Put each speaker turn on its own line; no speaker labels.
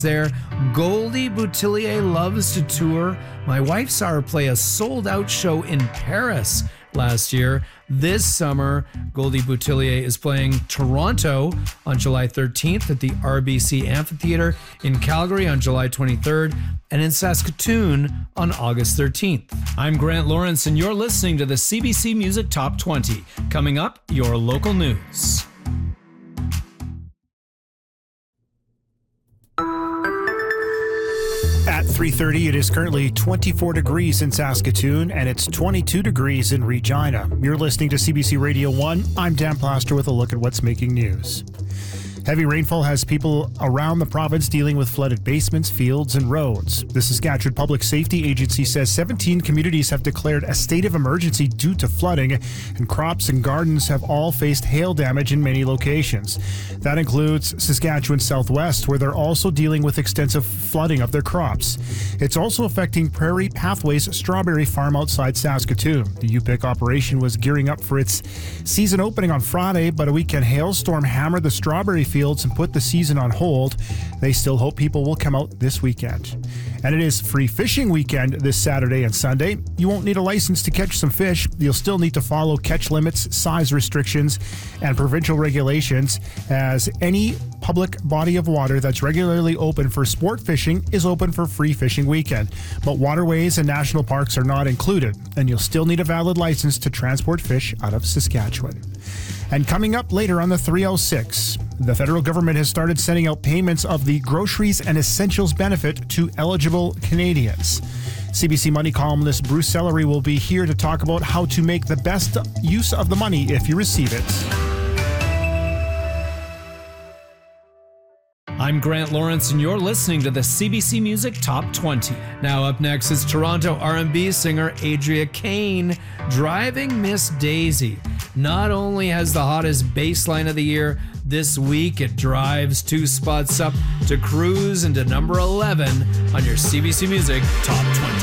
there. Goldie Boutillier loves to tour. My wife saw her play a sold-out show in Paris last year. This summer, Goldie Boutillier is playing Toronto on July 13th at the RBC Amphitheatre, in Calgary on July 23rd, and in Saskatoon on August 13th. I'm Grant Lawrence, and you're listening to the CBC Music Top 20. Coming up, your local news.
At 3:30, it is currently 24 degrees in Saskatoon, and it's 22 degrees in Regina. You're listening to CBC Radio 1. I'm Dan Plaster with a look at what's making news. Heavy rainfall has people around the province dealing with flooded basements, fields, and roads. The Saskatchewan Public Safety Agency says 17 communities have declared a state of emergency due to flooding, and crops and gardens have all faced hail damage in many locations. That includes Saskatchewan Southwest, where they're also dealing with extensive flooding of their crops. It's also affecting Prairie Pathways strawberry farm outside Saskatoon. The UPIC operation was gearing up for its season opening on Friday, but a weekend hailstorm hammered the strawberry fields and put the season on hold. They still hope people will come out this weekend. And it is free fishing weekend this Saturday and Sunday. You won't need a license to catch some fish. You'll still need to follow catch limits, size restrictions, and provincial regulations, as any public body of water that's regularly open for sport fishing is open for free fishing weekend. But waterways and national parks are not included, and you'll still need a valid license to transport fish out of Saskatchewan. And coming up later on the 306, the federal government has started sending out payments of the Groceries and Essentials benefit to eligible Canadians. CBC Money columnist Bruce Sellery will be here to talk about how to make the best use of the money if you receive it.
I'm Grant Lawrence, and you're listening to the CBC Music Top 20. Now up next is Toronto R&B singer Adria Kane, Driving Miss Daisy. Not only has the hottest bass line of the year, this week it drives 2 spots up to cruise into number 11 on your CBC Music Top 20.